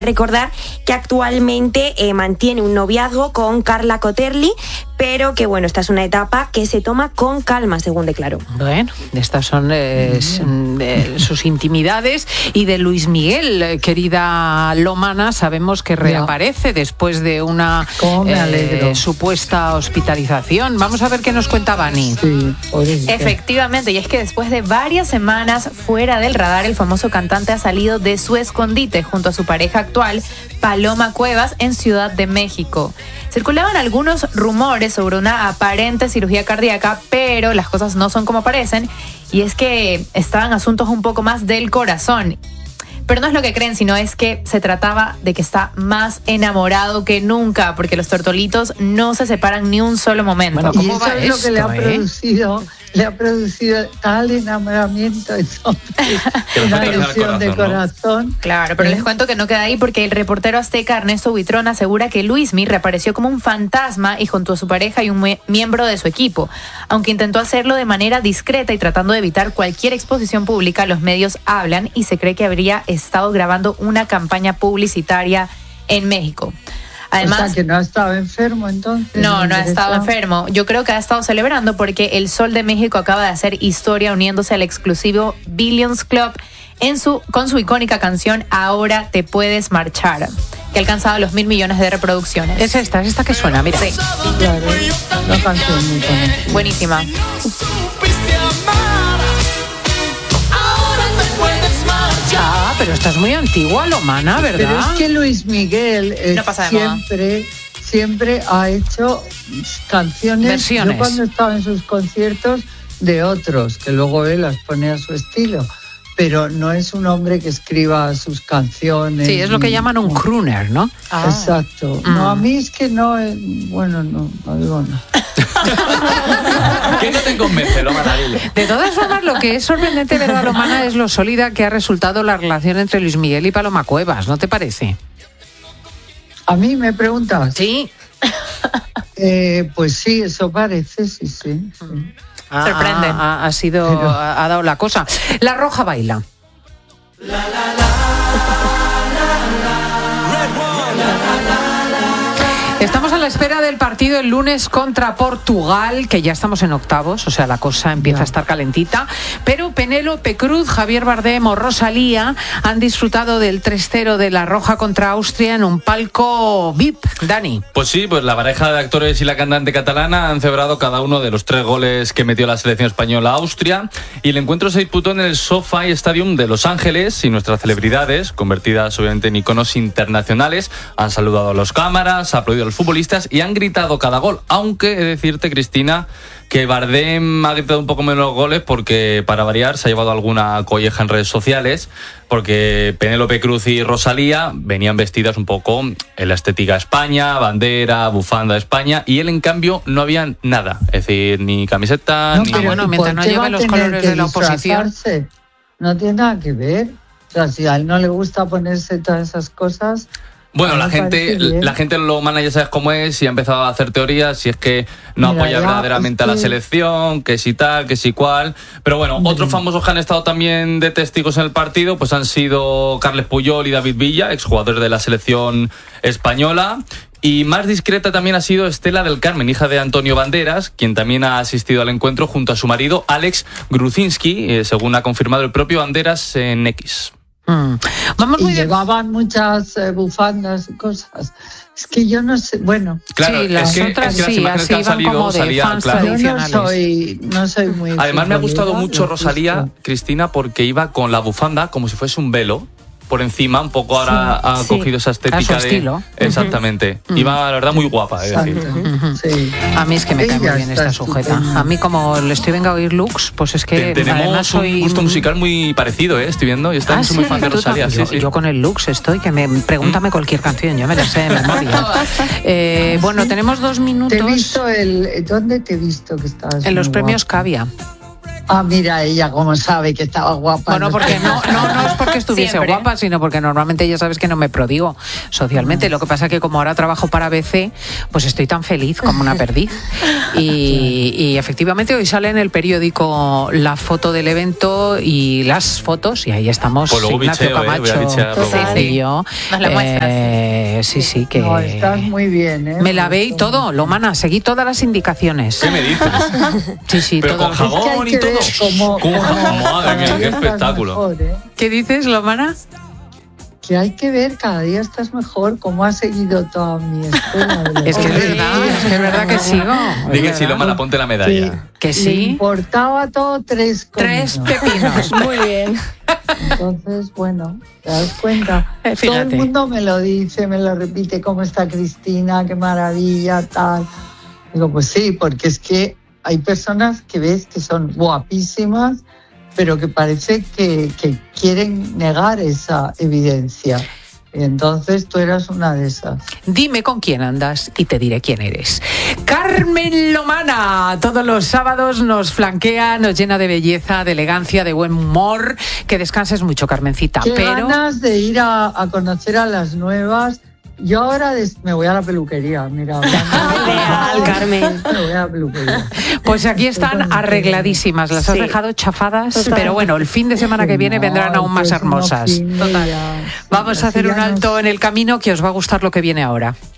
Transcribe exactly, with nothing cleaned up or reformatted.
Recordar que actualmente eh, mantiene un noviazgo con Carla Cotterly, pero que bueno, esta es una etapa que se toma con calma, según declaró. Bueno, estas son eh, de sus intimidades. Y de Luis Miguel, querida Lomana, sabemos que reaparece ya. después de una eh, supuesta hospitalización. Vamos a ver qué nos cuenta Vani. Sí, efectivamente, y es que después de varias semanas fuera del radar, el famoso cantante ha salido de su escondite junto a su pareja actual, Paloma Cuevas, en Ciudad de México. Circulaban algunos rumores sobre una aparente cirugía cardíaca, pero las cosas no son como parecen, y es que estaban asuntos un poco más del corazón. Pero no es lo que creen, sino es que se trataba de que está más enamorado que nunca, porque los tortolitos no se separan ni un solo momento. Bueno, ¿cómo y eso va es esto, lo que le ha eh? producido... le ha producido tal enamoramiento, una ilusión de corazón. ¿No? Claro, pero ¿Eh? les cuento que no queda ahí, porque el reportero azteca Ernesto Buitrón asegura que Luismi reapareció como un fantasma y junto a su pareja y un miembro de su equipo. Aunque intentó hacerlo de manera discreta y tratando de evitar cualquier exposición pública, los medios hablan y se cree que habría estado grabando una campaña publicitaria en México. Además, o sea, que no ha estado enfermo entonces. No, no ha estado enfermo. Yo creo que ha estado celebrando porque el Sol de México acaba de hacer historia uniéndose al exclusivo Billions Club en su, con su icónica canción Ahora te puedes marchar, que ha alcanzado los mil millones de reproducciones. Es esta, es esta que suena, mira. Sí. Claro, una canción muy buena. Buenísima. Ah, pero esta es muy antigua, Lomana, ¿verdad? Pero es que Luis Miguel eh, no pasa de siempre, moda. siempre ha hecho canciones. Versiones. Yo cuando estaba en sus conciertos de otros, que luego él las pone a su estilo. Pero no es un hombre que escriba sus canciones. Sí, es lo que ni, llaman un no. crooner, ¿no? Ah. Exacto. Mm. No, a mí es que no, eh, bueno, no, no digo nada. ¿Qué no te convence, Lomana? De todas formas, lo que es sorprendente, ¿verdad, Lomana? Es lo sólida que ha resultado la relación entre Luis Miguel y Paloma Cuevas, ¿no te parece? ¿A mí me preguntas? Sí. Eh, pues sí, eso parece, sí, sí. sí. Ah, Sorprende. Ha, ha sido, Pero... ha, ha dado la cosa. La Roja baila. La, la, la, la, Estamos a la espera del partido el lunes contra Portugal, que ya estamos en octavos, o sea, la cosa empieza ya. a estar calentita. Pero Penélope Cruz, Javier Bardem o Rosalía han disfrutado del tres cero de La Roja contra Austria en un palco V I P. Dani. Pues sí, pues la pareja de actores y la cantante catalana han celebrado cada uno de los tres goles que metió la selección española a Austria, y el encuentro se disputó en el SoFi Stadium de Los Ángeles, y nuestras celebridades, convertidas obviamente en iconos internacionales, han saludado a los cámaras, aplaudido a los futbolistas y han gritado cada gol, aunque he de decirte, Cristina, que Bardem ha gritado un poco menos los goles porque, para variar, se ha llevado alguna colleja en redes sociales, porque Penélope Cruz y Rosalía venían vestidas un poco en la estética España, bandera, bufanda de España, y él, en cambio, no había nada, es decir, ni camiseta, no, ni... Ah, bueno, mientras no lleve los colores de la oposición. No tiene nada que ver. O sea, si a él no le gusta ponerse todas esas cosas... Bueno, la gente, la gente lo mana, ya sabes cómo es, y ha empezado a hacer teorías, si es que no Mira, apoya ya, verdaderamente es que... a la selección, que si tal, que si cual. Pero bueno, Mira. otros famosos que han estado también de testigos en el partido, pues han sido Carles Puyol y David Villa, exjugadores de la selección española. Y más discreta también ha sido Estela del Carmen, hija de Antonio Banderas, quien también ha asistido al encuentro junto a su marido Alex Gruzinski, eh, según ha confirmado el propio Banderas en X. Mm. Vamos y muy llevaban muchas eh, bufandas y cosas. Es que yo no sé, bueno. Claro, sí, las es que, otras es que sí, las imágenes que han salido salían, claro. Yo no soy, no soy muy... Además me ha gustado mucho Rosalía, Cristina, porque iba con la bufanda como si fuese un velo por encima, un poco ahora sí, ha sí. cogido esa estética a su de... estilo. Exactamente. Uh-huh. Iba, la verdad, muy guapa, es decir. Uh-huh. Sí. A mí es que me cae muy bien esta sujeta. Estupendo. A mí, como le estoy venga a oír looks, pues es que tenemos además soy... un gusto musical muy parecido, ¿eh? Estoy viendo. Yo estoy ah, ¿sí? sí, muy fan de Rosalía. Yo, sí, sí. yo con el looks estoy, que me pregúntame ¿Mm? cualquier canción, yo me la sé de memoria. eh, bueno, tenemos dos minutos. ¿Te he visto el... ¿Dónde te he visto que estabas? En los guapo? premios Cavia. Ah, mira, ella como sabe que estaba guapa. Bueno, porque no, no, no es porque estuviese Siempre. guapa, sino porque normalmente ya sabes que no me prodigo socialmente. Lo que pasa es que como ahora trabajo para B C, pues estoy tan feliz como una perdiz. Y, y efectivamente hoy sale en el periódico la foto del evento y las fotos, y ahí estamos Pues luego Ignacio bicheo, eh, voy a Camacho, bichear luego. Ceci y yo. Nos la muestras. Eh, sí, sí, que... No, estás muy bien, ¿eh? Me lavé y todo, Lomana, seguí todas las indicaciones. ¿Qué me dices? Sí, sí, Pero todo. con jabón Es que hay y que todo. ver cómo- ¿Cómo? Madre mía, qué Estás espectáculo. mejor, ¿eh? ¿Qué dices, Lomana? Que hay que ver, cada día estás mejor, cómo has seguido toda mi escuela. de Es que es Hombre, verdad, es que es verdad que sigo. Es Dije, si verdad. Lomana, ponte la que, medalla. Que le sí. importaba todo tres Tres cominos. pepinos. Muy bien. Entonces, bueno, te das cuenta. Eh, Todo fíjate. el mundo me lo dice, me lo repite, cómo está Cristina, qué maravilla, tal. Digo, pues sí, porque es que hay personas que ves que son guapísimas, pero que parece que, que quieren negar esa evidencia. Y entonces tú eras una de esas. Dime con quién andas y te diré quién eres. Carmen Lomana, todos los sábados nos flanquea, nos llena de belleza, de elegancia, de buen humor. Que descanses mucho, Carmencita. Qué Pero ganas de ir a, a conocer a las nuevas. Yo ahora des- me voy a la peluquería, mira. hablando de- Ideal, Carmen. Me voy a la peluquería. pues aquí están arregladísimas. Las has Sí. dejado chafadas, Total. pero bueno, el fin de semana que viene vendrán aún más hermosas. Total. Vamos a hacer un alto en el camino, que os va a gustar lo que viene ahora.